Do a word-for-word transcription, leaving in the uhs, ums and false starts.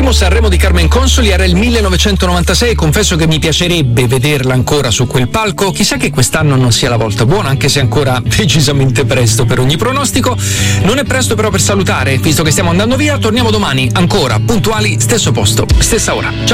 L'ultimo Sanremo di Carmen Consoli era il millenovecentonovantasei, confesso che mi piacerebbe vederla ancora su quel palco. Chissà che quest'anno non sia la volta buona, anche se è ancora decisamente presto per ogni pronostico. Non è presto però per salutare, visto che stiamo andando via. Torniamo domani, ancora puntuali, stesso posto, stessa ora. Ciao.